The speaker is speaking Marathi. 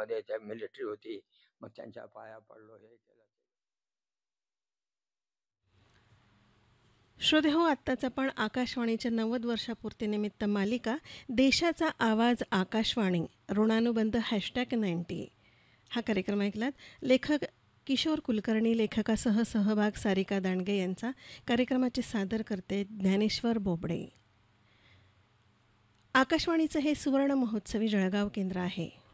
मध्ये त्या मिलिटरी होती, मग त्यांच्या पाया पडलो, हे केलं. श्रोते हो, आत्ताच आपण आकाशवाणीच्या 90 वर्षापूर्तीनिमित्त मालिका देशाचा आवाज आकाशवाणी ऋणानुबंध #90 हा कार्यक्रम ऐकलात. लेखक किशोर कुलकर्णी, लेखकासह सहभाग सारिका दांडगे यांचा. कार्यक्रमाचे सादर करते ज्ञानेश्वर बोबडे. आकाशवाणीचं हे सुवर्ण महोत्सवी जळगाव केंद्र आहे.